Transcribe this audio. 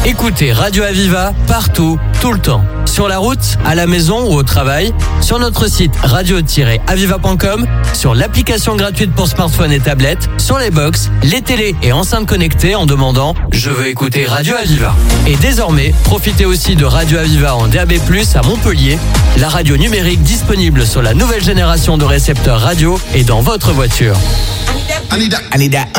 Écoutez Radio Aviva partout, tout le temps. Sur la route, à la maison ou au travail, sur notre site radio-aviva.com, sur l'application gratuite pour smartphone et tablette, sur les box, les télés et enceintes connectées en demandant « Je veux écouter Radio Aviva ». Et désormais, profitez aussi de Radio Aviva en DAB+, à Montpellier, la radio numérique disponible sur la nouvelle génération de récepteurs radio et dans votre voiture. Anida.